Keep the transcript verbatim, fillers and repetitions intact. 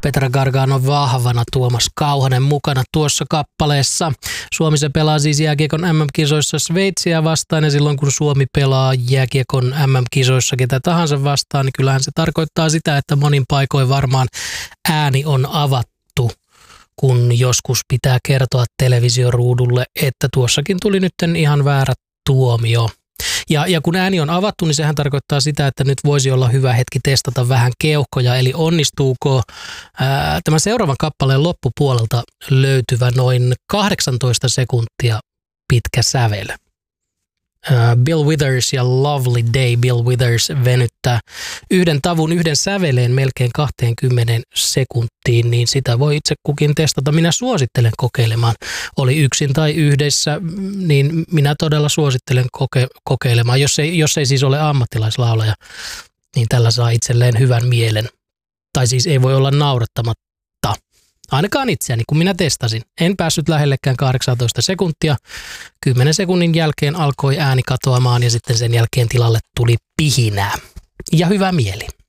Petra Gargano vahvana, Tuomas Kauhanen mukana tuossa kappaleessa. Suomi se pelaa siis jääkiekon M M-kisoissa Sveitsiä vastaan, ja silloin kun Suomi pelaa jääkiekon M M-kisoissa ketä tahansa vastaan, niin kyllähän se tarkoittaa sitä, että monin paikoin varmaan ääni on avattu, kun joskus pitää kertoa televisioruudulle, että tuossakin tuli nyt ihan väärä tuomio. Ja, ja kun ääni on avattu, niin sehän tarkoittaa sitä, että nyt voisi olla hyvä hetki testata vähän keuhkoja, eli onnistuuko ää, tämän seuraavan kappaleen loppupuolelta löytyvä noin kahdeksantoista sekuntia pitkä sävel. Ää, Bill Withers ja Lovely Day. Bill Withers venyttää yhden tavun yhden säveleen melkein kaksikymmentä sekuntiin, niin sitä voi itse kukin testata. Minä suosittelen kokeilemaan. Oli yksin tai yhdessä, niin minä todella suosittelen koke- kokeilemaan. Jos ei, jos ei siis ole ammattilaislaulaja, niin tällä saa itselleen hyvän mielen. Tai siis ei voi olla naurattamatta. Ainakaan itseäni, kun minä testasin. En päässyt lähellekään kahdeksantoista sekuntia. kymmenen sekunnin jälkeen alkoi ääni katoamaan ja sitten sen jälkeen tilalle tuli pihinää. Ja hyvä mieli.